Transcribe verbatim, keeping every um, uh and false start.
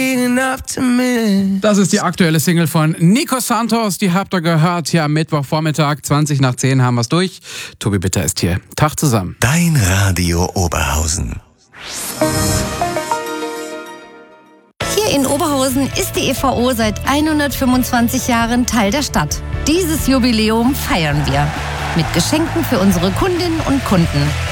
Das ist die aktuelle Single von Nico Santos. Die habt ihr gehört hier am Mittwochvormittag. zwanzig nach zehn haben wir es durch. Tobi Bitter ist hier. Tag zusammen. Dein Radio Oberhausen. Hier in Oberhausen ist die E V O seit hundertfünfundzwanzig Jahren Teil der Stadt. Dieses Jubiläum feiern wir mit Geschenken für unsere Kundinnen und Kunden.